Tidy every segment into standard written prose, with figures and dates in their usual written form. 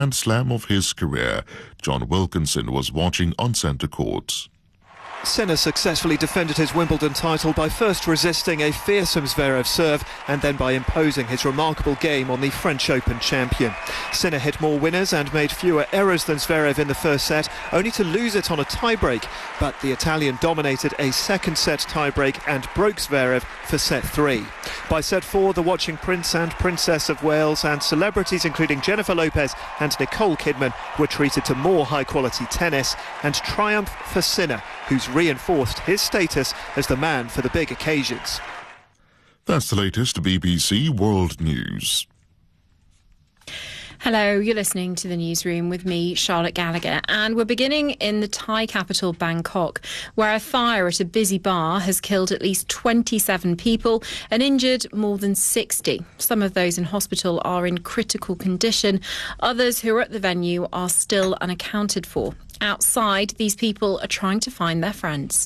Grand Slam of his career. John Wilkinson was watching on centre court. Sinner successfully defended his Wimbledon title by first resisting a fearsome Zverev serve and then by imposing his remarkable game on the French Open champion. Sinner hit more winners and made fewer errors than Zverev in the first set, only to lose it on a tiebreak. But the Italian dominated a second set tiebreak and broke Zverev for set 3. By set 4, the watching Prince and Princess of Wales and celebrities including Jennifer Lopez and Nicole Kidman were treated to more high-quality tennis, and triumph for Sinner, who's reinforced his status as the man for the big occasions. That's the latest BBC World News. Hello, you're listening to the newsroom with me, Charlotte Gallagher, and we're beginning in the Thai capital, Bangkok, where a fire at a busy bar has killed at least 27 people and injured more than 60. Some of those in hospital are in critical condition. Others who are at the venue are still unaccounted for. Outside, these people are trying to find their friends.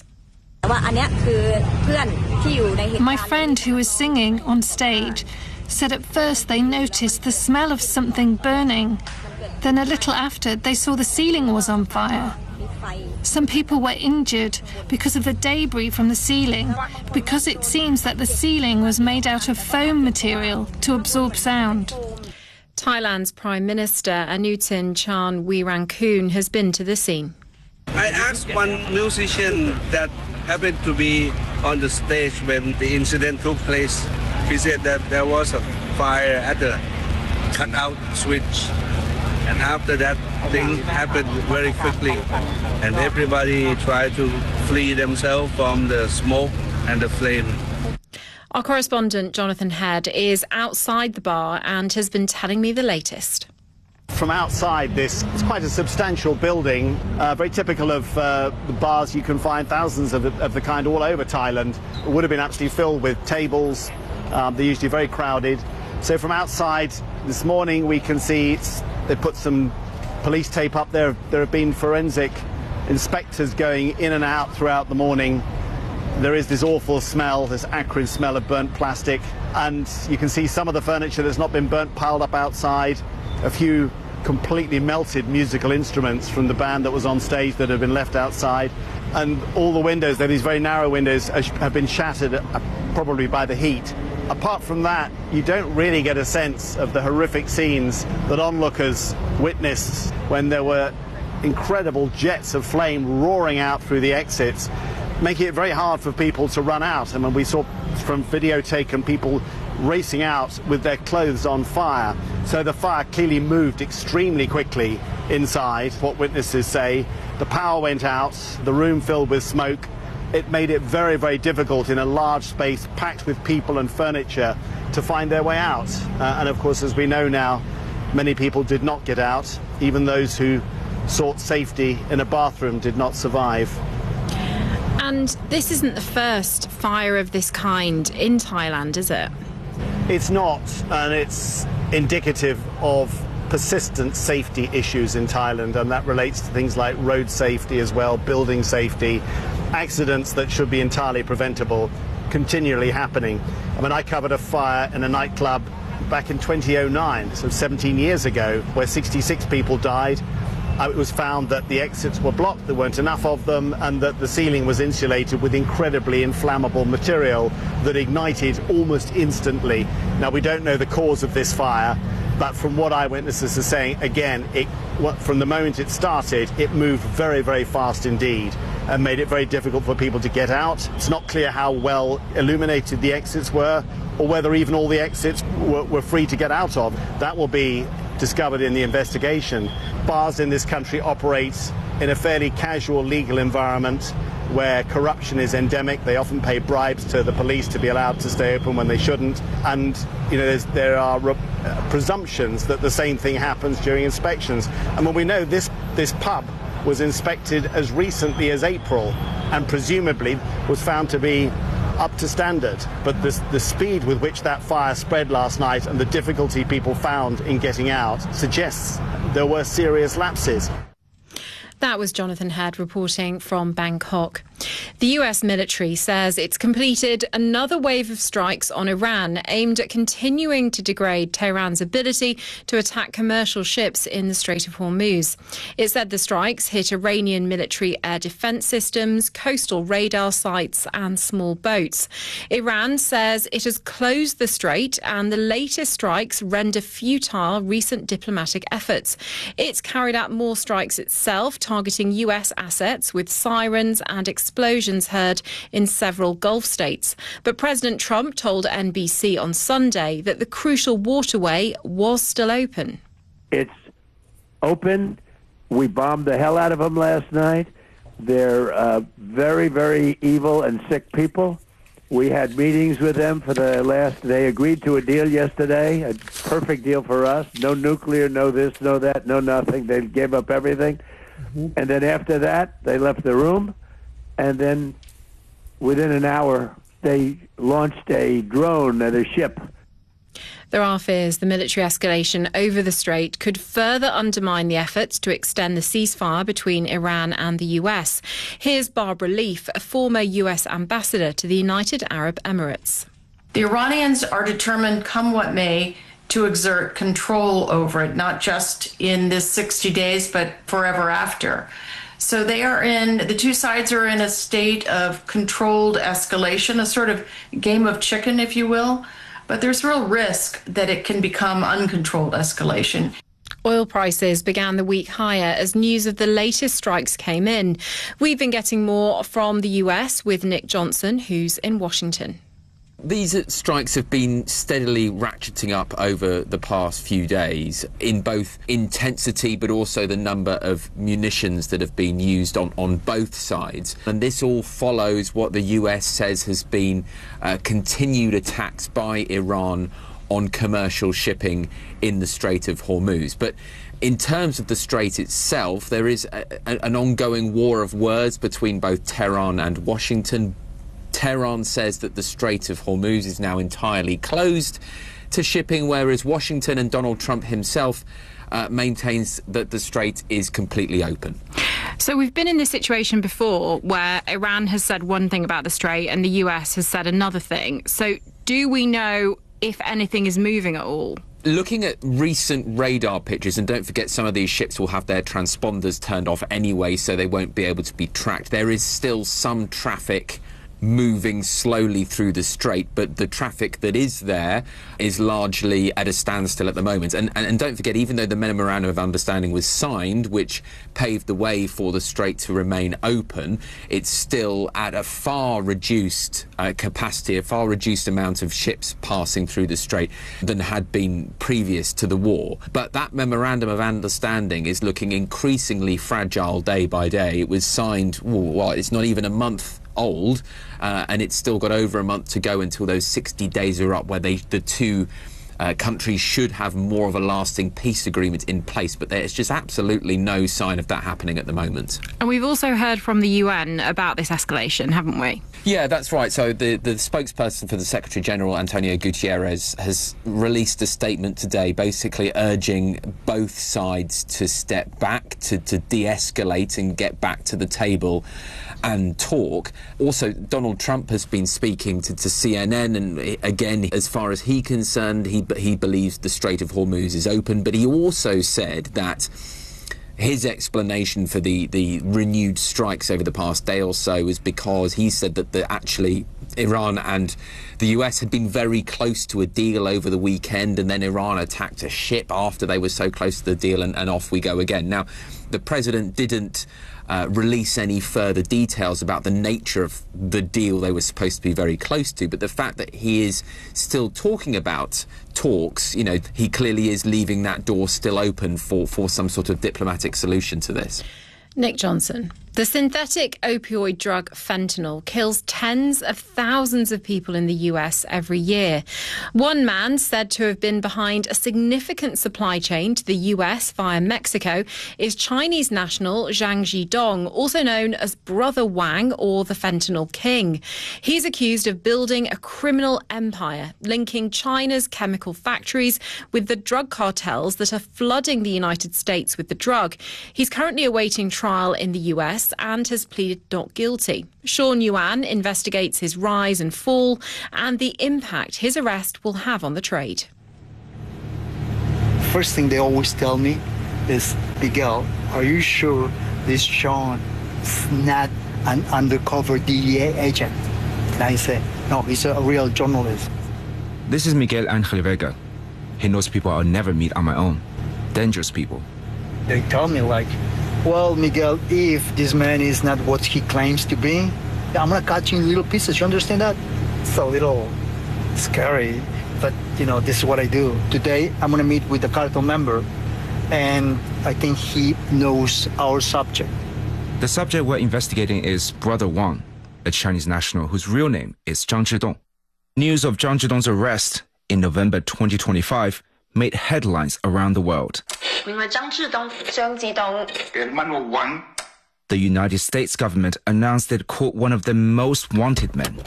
My friend who was singing on stage said at first they noticed the smell of something burning. Then a little after, they saw the ceiling was on fire. Some people were injured because of the debris from the ceiling, because it seems that the ceiling was made out of foam material to absorb sound. Thailand's Prime Minister Anutin Charnvirakul has been to the scene. I asked one musician that happened to be on the stage when the incident took place. He said that there was a fire at the cutout switch, and after that thing happened very quickly, and everybody tried to flee themselves from the smoke and the flame. Our correspondent Jonathan Head is outside the bar and has been telling me the latest. From outside this, it's quite a substantial building, very typical of the bars you can find, thousands of the kind all over Thailand. It would have been absolutely filled with tables. They're usually very crowded. So from outside this morning we can see they put some police tape up there. There have been forensic inspectors going in and out throughout the morning. There is this awful smell, this acrid smell of burnt plastic, and you can see some of the furniture that's not been burnt piled up outside. A few completely melted musical instruments from the band that was on stage that have been left outside, and all the windows, they're these very narrow windows, have been shattered probably by the heat. Apart from that, you don't really get a sense of the horrific scenes that onlookers witnessed when there were incredible jets of flame roaring out through the exits, making it very hard for people to run out. And when we saw from video taken people racing out with their clothes on fire. So the fire clearly moved extremely quickly inside, what witnesses say. The power went out, the room filled with smoke. It made it very, very difficult in a large space packed with people and furniture to find their way out. And of course, as we know now, many people did not get out. Even those who sought safety in a bathroom did not survive. And this isn't the first fire of this kind in Thailand, is it? It's not, and it's indicative of persistent safety issues in Thailand, and that relates to things like road safety as well, building safety, accidents that should be entirely preventable continually happening. I mean, I covered a fire in a nightclub back in 2009, so 17 years ago, where 66 people died. It was found that the exits were blocked, there weren't enough of them, and that the ceiling was insulated with incredibly inflammable material that ignited almost instantly. Now, we don't know the cause of this fire, but from what eyewitnesses are saying, again, from the moment it started, it moved very, very fast indeed and made it very difficult for people to get out. It's not clear how well illuminated the exits were, or whether even all the exits were free to get out of. That will be discovered in the investigation. Bars in this country operate in a fairly casual legal environment where corruption is endemic. They often pay bribes to the police to be allowed to stay open when they shouldn't. And you know, there are presumptions that the same thing happens during inspections. And when we know this pub was inspected as recently as April and presumably was found to be up to standard, but the speed with which that fire spread last night and the difficulty people found in getting out suggests there were serious lapses. That was Jonathan Head reporting from Bangkok. The US military says it's completed another wave of strikes on Iran aimed at continuing to degrade Tehran's ability to attack commercial ships in the Strait of Hormuz. It said the strikes hit Iranian military air defense systems, coastal radar sites and small boats. Iran says it has closed the strait, and the latest strikes render futile recent diplomatic efforts. It's carried out more strikes itself, targeting US assets with sirens and explosions heard in several Gulf states. But President Trump told NBC on Sunday that the crucial waterway was still open. It's open. We bombed the hell out of them last night. They're very, very evil and sick people. We had meetings with them they agreed to a deal yesterday, a perfect deal for us. No nuclear, no this, no that, no nothing. They gave up everything. And then after that, they left the room. And then within an hour, they launched a drone at a ship. There are fears the military escalation over the strait could further undermine the efforts to extend the ceasefire between Iran and the US. Here's Barbara Leaf, a former US ambassador to the United Arab Emirates. The Iranians are determined, come what may, to exert control over it, not just in this 60 days, but forever after. So the two sides are in a state of controlled escalation, a sort of game of chicken, if you will. But there's real risk that it can become uncontrolled escalation. Oil prices began the week higher as news of the latest strikes came in. We've been getting more from the US with Nick Johnson, who's in Washington. These strikes have been steadily ratcheting up over the past few days in both intensity but also the number of munitions that have been used on both sides. And this all follows what the US says has been continued attacks by Iran on commercial shipping in the Strait of Hormuz. But in terms of the strait itself, there is an ongoing war of words between both Tehran and Washington. Tehran says that the Strait of Hormuz is now entirely closed to shipping, whereas Washington and Donald Trump himself maintains that the strait is completely open. So we've been in this situation before where Iran has said one thing about the strait and the US has said another thing. So do we know if anything is moving at all? Looking at recent radar pictures, and don't forget some of these ships will have their transponders turned off anyway, so they won't be able to be tracked. There is still some traffic moving slowly through the strait, but the traffic that is there is largely at a standstill at the moment. And don't forget, even though the Memorandum of Understanding was signed, which paved the way for the strait to remain open, it's still at a far reduced capacity, a far reduced amount of ships passing through the strait than had been previous to the war. But that Memorandum of Understanding is looking increasingly fragile day by day. It was signed, well, it's not even a month old, and it's still got over a month to go until those 60 days are up, where the two countries should have more of a lasting peace agreement in place, but there's just absolutely no sign of that happening at the moment. And we've also heard from the UN about this escalation, haven't we? Yeah, that's right. So the spokesperson for the Secretary General, Antonio Guterres, has released a statement today basically urging both sides to step back, to de-escalate and get back to the table and talk. Also, Donald Trump has been speaking to CNN, and again, as far as he's concerned, he believes the Strait of Hormuz is open, but he also said that his explanation for the renewed strikes over the past day or so was because he said that actually Iran and the US had been very close to a deal over the weekend, and then Iran attacked a ship after they were so close to the deal, and off we go again. Now, the president didn't release any further details about the nature of the deal they were supposed to be very close to, but the fact that he is still talking about talks, he clearly is leaving that door still open for some sort of diplomatic solution to this. Nick Johnson. The synthetic opioid drug fentanyl kills tens of thousands of people in the US every year. One man said to have been behind a significant supply chain to the US via Mexico is Chinese national Zhang Zhidong, also known as Brother Wang or the Fentanyl King. He's accused of building a criminal empire, linking China's chemical factories with the drug cartels that are flooding the United States with the drug. He's currently awaiting trial in the US arrests and has pleaded not guilty. Sean Yuan investigates his rise and fall and the impact his arrest will have on the trade. First thing they always tell me is, Miguel, are you sure this Sean is not an undercover DEA agent? And I say, no, he's a real journalist. This is Miguel Angel Vega. He knows people I'll never meet on my own. Dangerous people. They tell me like, well, Miguel, if this man is not what he claims to be, I'm gonna cut you in little pieces. You understand that? It's a little scary, but this is what I do. Today, I'm gonna meet with the cartel member, and I think he knows our subject. The subject we're investigating is Brother Wang, a Chinese national whose real name is Zhang Zhidong. News of Zhang Zhidong's arrest in November 2025 made headlines around the world. The United States government announced it caught one of the most wanted men.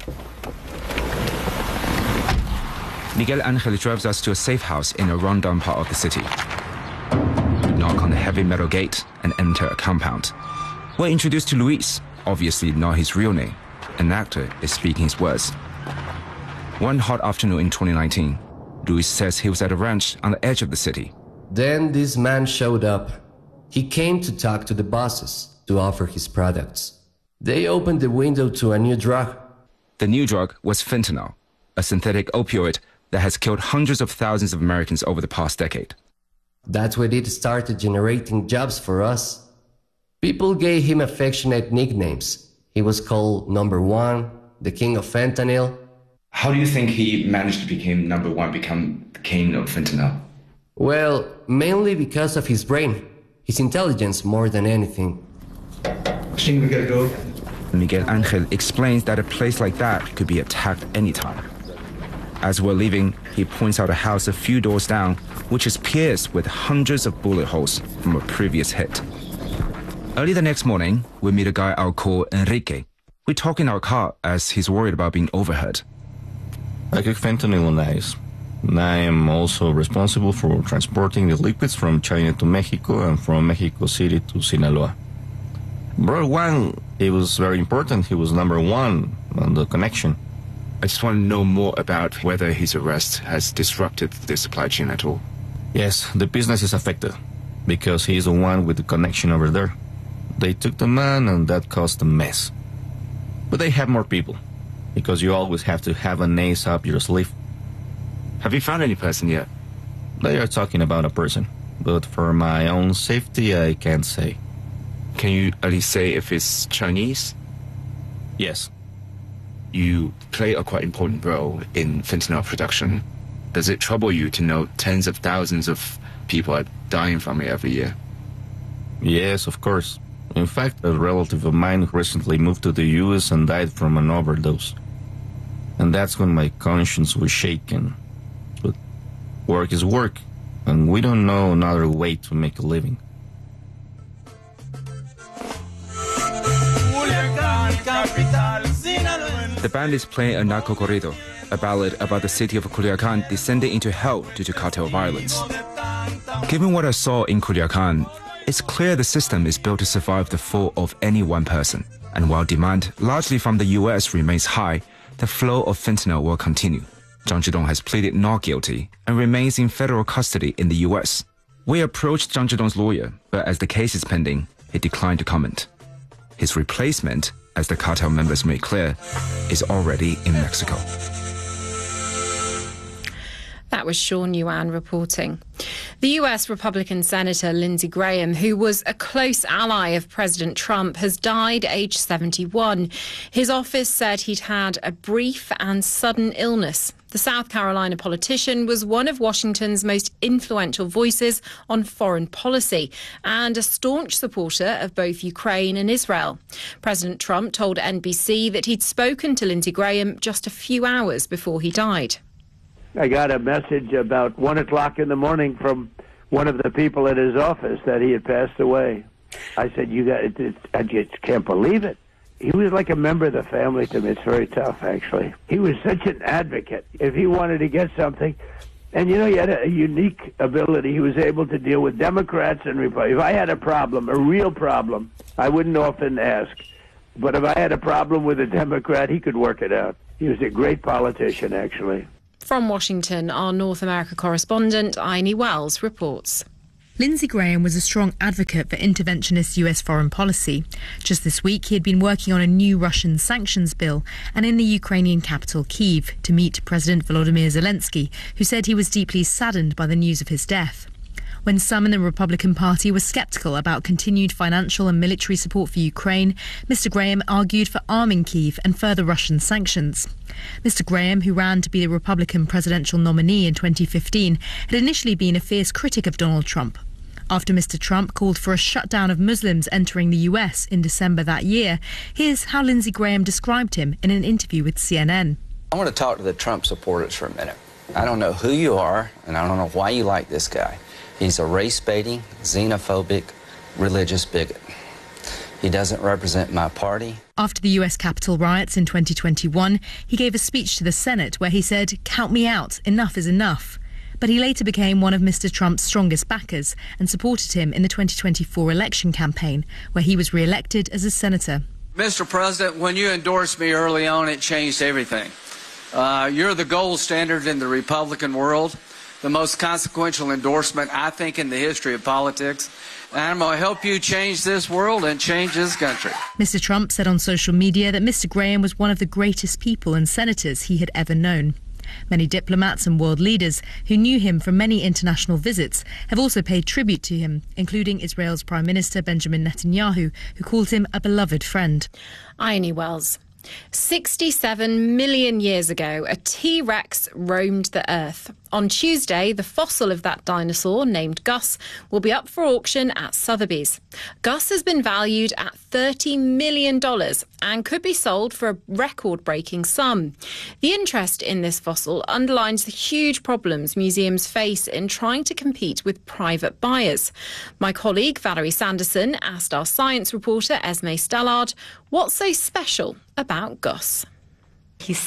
Miguel Angel drives us to a safe house in a rundown part of the city. We knock on the heavy metal gate and enter a compound. We're introduced to Luis, obviously not his real name. An actor is speaking his words. One hot afternoon in 2019, Luis says he was at a ranch on the edge of the city. Then this man showed up. He came to talk to the bosses to offer his products. They opened the window to a new drug. The new drug was fentanyl, a synthetic opioid that has killed hundreds of thousands of Americans over the past decade. That's when it started generating jobs for us. People gave him affectionate nicknames. He was called Number One, the King of Fentanyl. How do you think he managed to become number one, become the king of fentanyl? Well, mainly because of his brain, his intelligence more than anything. Miguel Angel explains that a place like that could be attacked anytime. As we're leaving, he points out a house a few doors down, which is pierced with hundreds of bullet holes from a previous hit. Early the next morning, we meet a guy I'll call Enrique. We talk in our car as he's worried about being overheard. I cook fentanyl on ice. I am also responsible for transporting the liquids from China to Mexico and from Mexico City to Sinaloa. Brother Wang, he was very important. He was number one on the connection. I just want to know more about whether his arrest has disrupted the supply chain at all. Yes, the business is affected because he is the one with the connection over there. They took the man and that caused a mess. But they have more people because you always have to have an ace up your sleeve. Have you found any person yet? They are talking about a person, but for my own safety, I can't say. Can you at least say if it's Chinese? Yes. You play a quite important role in fentanyl production. Does it trouble you to know tens of thousands of people are dying from it every year? Yes, of course. In fact, a relative of mine recently moved to the U.S. and died from an overdose. And that's when my conscience was shaken. But work is work, and we don't know another way to make a living. The band is playing a narco corrido, a ballad about the city of Culiacan descending into hell due to cartel violence. Given what I saw in Culiacan, it's clear the system is built to survive the fall of any one person. And while demand, largely from the US, remains high, the flow of fentanyl will continue. Zhang Zhidong has pleaded not guilty and remains in federal custody in the US. We approached Zhang Zhidong's lawyer, but as the case is pending, he declined to comment. His replacement, as the cartel members made clear, is already in Mexico. That was Sean Yuan reporting. The US Republican Senator Lindsey Graham, who was a close ally of President Trump, has died aged 71. His office said he'd had a brief and sudden illness. The South Carolina politician was one of Washington's most influential voices on foreign policy and a staunch supporter of both Ukraine and Israel. President Trump told NBC that he'd spoken to Lindsey Graham just a few hours before he died. I got a message about 1 o'clock in the morning from one of the people at his office that he had passed away. I said, I just can't believe it. He was like a member of the family to me. It's very tough, actually. He was such an advocate. If he wanted to get something, And, he had a unique ability. He was able to deal with Democrats and Republicans. If I had a problem, a real problem, I wouldn't often ask. But if I had a problem with a Democrat, he could work it out. He was a great politician, actually. From Washington, our North America correspondent, Aini Wells, reports. Lindsey Graham was a strong advocate for interventionist US foreign policy. Just this week, he had been working on a new Russian sanctions bill and in the Ukrainian capital, Kyiv, to meet President Volodymyr Zelensky, who said he was deeply saddened by the news of his death. When some in the Republican Party were sceptical about continued financial and military support for Ukraine, Mr Graham argued for arming Kyiv and further Russian sanctions. Mr Graham, who ran to be the Republican presidential nominee in 2015, had initially been a fierce critic of Donald Trump. After Mr Trump called for a shutdown of Muslims entering the US in December that year, here's how Lindsey Graham described him in an interview with CNN. I want to talk to the Trump supporters for a minute. I don't know who you are, and I don't know why you like this guy. He's a race-baiting, xenophobic, religious bigot. He doesn't represent my party. After the US Capitol riots in 2021, he gave a speech to the Senate where he said, "Count me out, enough is enough." But he later became one of Mr Trump's strongest backers and supported him in the 2024 election campaign, where he was re-elected as a senator. Mr. President, when you endorsed me early on, it changed everything. You're the gold standard in the Republican world, the most consequential endorsement, I think, in the history of politics. And I'm going to help you change this world and change this country. Mr Trump said on social media that Mr Graham was one of the greatest people and senators he had ever known. Many diplomats and world leaders who knew him from many international visits have also paid tribute to him, including Israel's Prime Minister Benjamin Netanyahu, who called him a beloved friend. Aini Wells. 67 million years ago, a T-Rex roamed the Earth. On Tuesday, the fossil of that dinosaur, named Gus, will be up for auction at Sotheby's. Gus has been valued at $30 million and could be sold for a record-breaking sum. The interest in this fossil underlines the huge problems museums face in trying to compete with private buyers. My colleague Valerie Sanderson asked our science reporter Esme Stallard what's so special about Gus. He's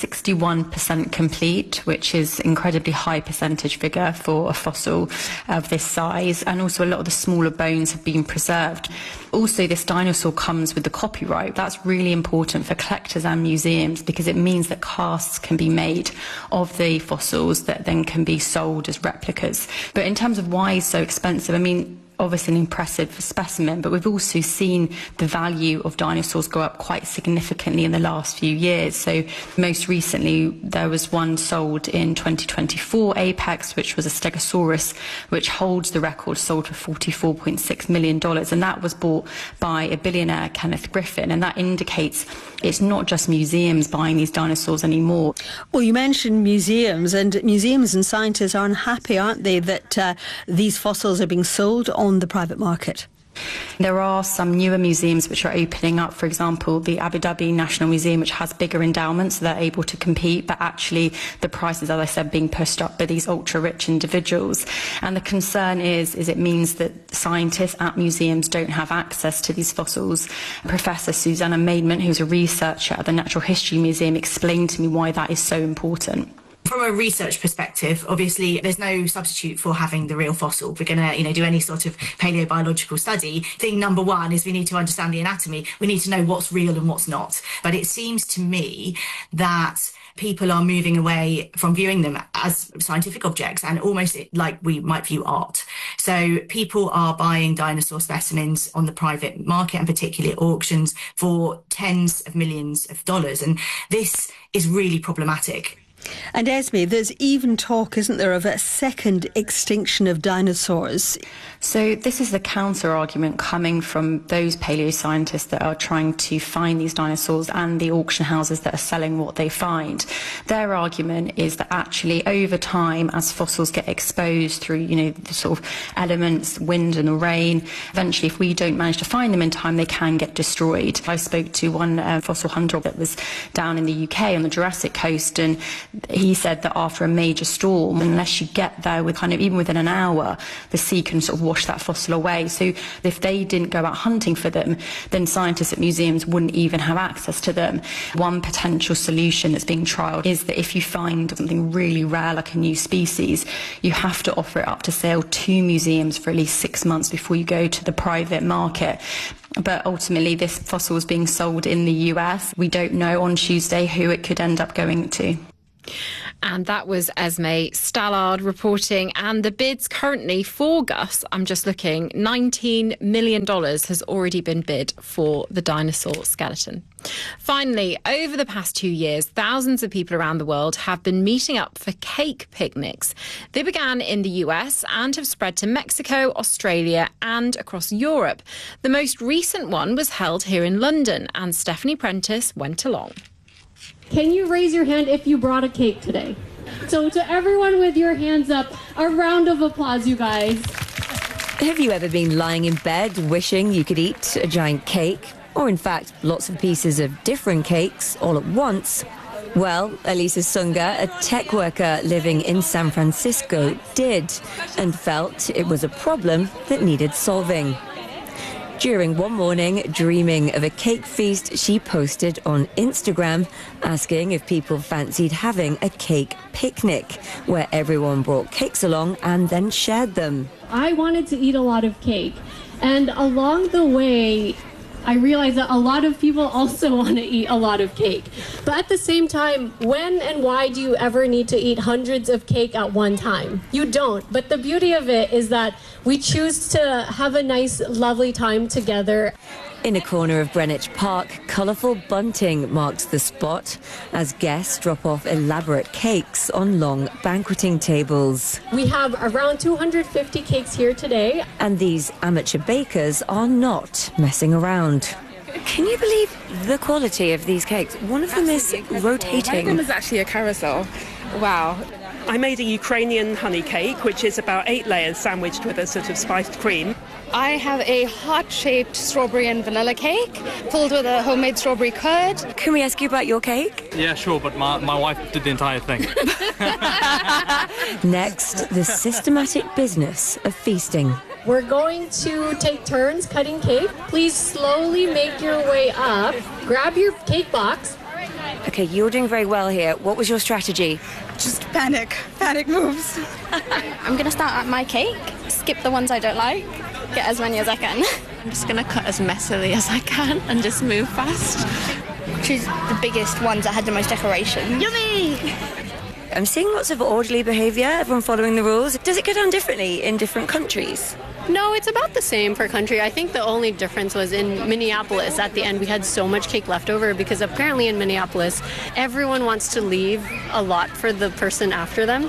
61% complete, which is an incredibly high percentage figure for a fossil of this size, and also a lot of the smaller bones have been preserved. Also, this dinosaur comes with the copyright. That's really important for collectors and museums because it means that casts can be made of the fossils that then can be sold as replicas. But in terms of why it's so expensive, I mean, obviously an impressive specimen, but we've also seen the value of dinosaurs go up quite significantly in the last few years. So most recently, there was one sold in 2024, Apex, which was a Stegosaurus, which holds the record, sold for $44.6 million. And that was bought by a billionaire, Kenneth Griffin. And that indicates it's not just museums buying these dinosaurs anymore. Well, you mentioned museums, and museums and scientists are unhappy, aren't they, that these fossils are being sold on the private market? There are some newer museums which are opening up, for example, the Abu Dhabi National Museum, which has bigger endowments, so they're able to compete, but actually the prices, as I said, being pushed up by these ultra-rich individuals. And the concern is it means that scientists at museums don't have access to these fossils. Professor Susanna Maidment, who's a researcher at the Natural History Museum, explained to me why that is so important. From a research perspective, obviously, there's no substitute for having the real fossil. If we're going to, do any sort of paleobiological study, thing number one is we need to understand the anatomy. We need to know what's real and what's not. But it seems to me that people are moving away from viewing them as scientific objects and almost like we might view art. So people are buying dinosaur specimens on the private market and particularly at auctions for tens of millions of dollars. And this is really problematic. And Esme, there's even talk, isn't there, of a second extinction of dinosaurs? So this is the counter-argument coming from those paleoscientists that are trying to find these dinosaurs and the auction houses that are selling what they find. Their argument is that actually over time, as fossils get exposed through, the sort of elements, wind and the rain, eventually if we don't manage to find them in time, they can get destroyed. I spoke to one fossil hunter that was down in the UK on the Jurassic coast, and He said that after a major storm, unless you get there with even within an hour, the sea can sort of wash that fossil away. So if they didn't go out hunting for them, then scientists at museums wouldn't even have access to them. One potential solution that's being trialled is that if you find something really rare, like a new species, you have to offer it up to sale to museums for at least 6 months before you go to the private market. But ultimately, this fossil is being sold in the US. We don't know on Tuesday who it could end up going to. And that was Esme Stallard reporting. And the bids currently for Gus, I'm just looking, $19 million has already been bid for the dinosaur skeleton. Finally, over the past 2 years, thousands of people around the world have been meeting up for cake picnics. They began in the US and have spread to Mexico, Australia and across Europe. The most recent one was held here in London, and Stephanie Prentice went along. Can you raise your hand if you brought a cake today? So to everyone with your hands up, a round of applause, you guys. Have you ever been lying in bed wishing you could eat a giant cake? Or in fact, lots of pieces of different cakes all at once? Well, Elisa Sunga, a tech worker living in San Francisco, did, and felt it was a problem that needed solving. During one morning, dreaming of a cake feast, she posted on Instagram asking if people fancied having a cake picnic, where everyone brought cakes along and then shared them. I wanted to eat a lot of cake, and along the way, I realized that a lot of people also want to eat a lot of cake. But at the same time, when and why do you ever need to eat hundreds of cake at one time? You don't. But the beauty of it is that we choose to have a nice, lovely time together. In a corner of Greenwich Park, colourful bunting marks the spot as guests drop off elaborate cakes on long banqueting tables. We have around 250 cakes here today. And these amateur bakers are not messing around. Can you believe the quality of these cakes? One of them is rotating. One of them is actually a carousel. Wow. I made a Ukrainian honey cake, which is about 8 layers sandwiched with a sort of spiced cream. I have a heart-shaped strawberry and vanilla cake, filled with a homemade strawberry curd. Can we ask you about your cake? Yeah, sure, but my wife did the entire thing. Next, the systematic business of feasting. We're going to take turns cutting cake. Please slowly make your way up. Grab your cake box. Okay, you're doing very well here. What was your strategy? Just panic moves. I'm going to start at my cake, skip the ones I don't like, get as many as I can. I'm just going to cut as messily as I can and just move fast. Choose the biggest ones that had the most decoration. Yummy! I'm seeing lots of orderly behaviour, everyone following the rules. Does it go down differently in different countries? No, it's about the same per country. I think the only difference was in Minneapolis. At the end, we had so much cake left over because apparently in Minneapolis, everyone wants to leave a lot for the person after them.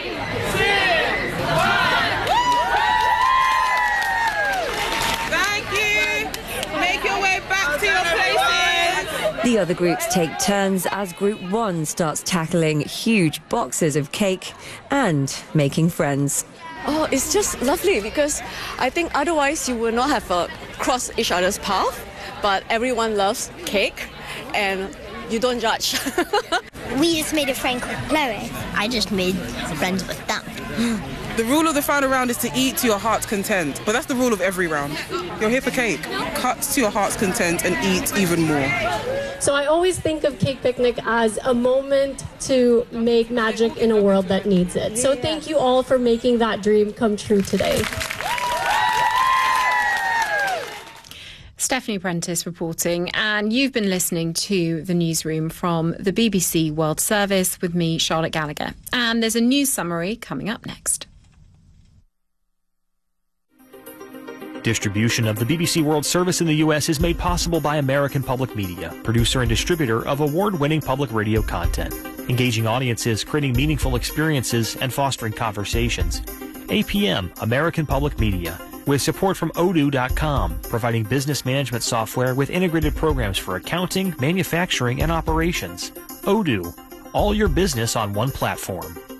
Thank you. Make your way back to your places. The other groups take turns as Group 1 starts tackling huge boxes of cake and making friends. Oh, it's just lovely because I think otherwise you will not have crossed each other's path, but everyone loves cake and you don't judge. We just made a friend called Chloe. I just made friends with them. The rule of the final round is to eat to your heart's content, but that's the rule of every round. You're here for cake. Cut to your heart's content and eat even more. So I always think of Cake Picnic as a moment to make magic in a world that needs it. So thank you all for making that dream come true today. Stephanie Prentice reporting, and you've been listening to the newsroom from the BBC World Service with me, Charlotte Gallagher. And there's a news summary coming up next. Distribution of the BBC World Service in the U.S. is made possible by American Public Media, producer and distributor of award-winning public radio content, engaging audiences, creating meaningful experiences, and fostering conversations. APM, American Public Media, with support from Odoo.com, providing business management software with integrated programs for accounting, manufacturing, and operations. Odoo, all your business on one platform.